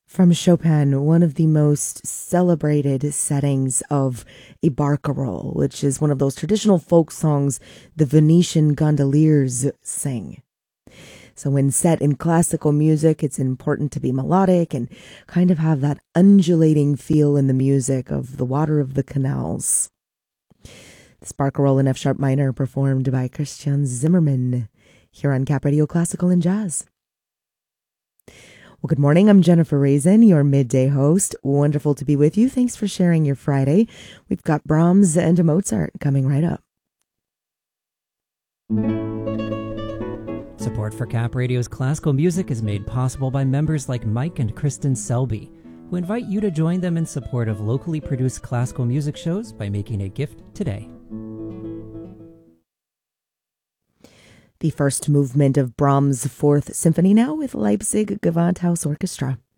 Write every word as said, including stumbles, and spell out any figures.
From Chopin, one of the most celebrated settings of a barcarolle, which is one of those traditional folk songs the Venetian gondoliers sing. So when set in classical music, it's important to be melodic and kind of have that undulating feel in the music of the water of the canals. This barcarolle in F sharp minor performed by Christian Zimmermann here on Cap Radio Classical and Jazz. Well, good morning. I'm Jennifer Raisin, your midday host. Wonderful to be with you. Thanks for sharing your Friday. We've got Brahms and Mozart coming right up. Support for Cap Radio's classical music is made possible by members like Mike and Kristen Selby, who invite you to join them in support of locally produced classical music shows by making a gift today. The first movement of Brahms' Fourth Symphony now with Leipzig Gewandhaus Orchestra.